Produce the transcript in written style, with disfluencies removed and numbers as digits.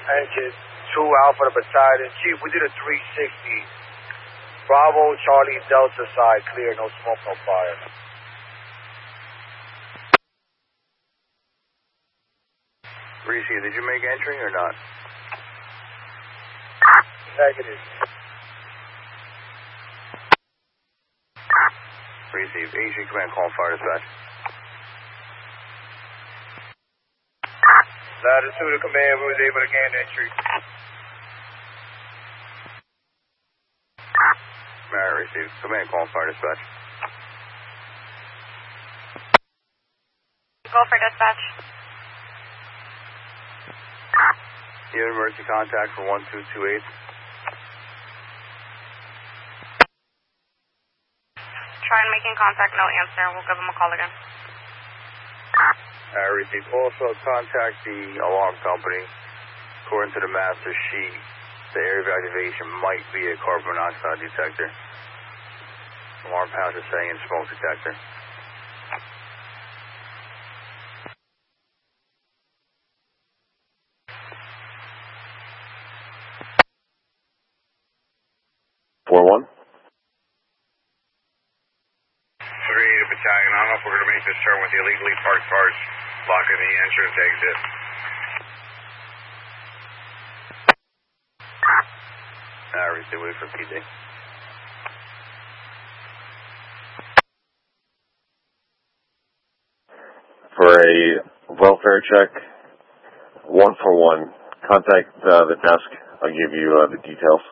Engine 2 Alpha to Battalion. Chief, we did a 360. Bravo, Charlie, Delta side, clear, no smoke, no fire. Reese, did you make entry or not? Negative. Receive. Asian Command, call fire dispatch. Latitude of command, we was able to gain entry. Alright, receive. Command, call fire dispatch. Go for dispatch. You have emergency contact for 1228. Try and making contact, no answer. We'll give them a call again. Receive. Also contact the alarm company. According to the master sheet, the area of activation might be a carbon monoxide detector. Alarm pouch is saying smoke detector. Battalion, I don't know if we're going to make this turn with the illegally parked cars blocking the entrance exit. Receive, wait for PD. For a welfare check, 141, contact the desk. I'll give you the details.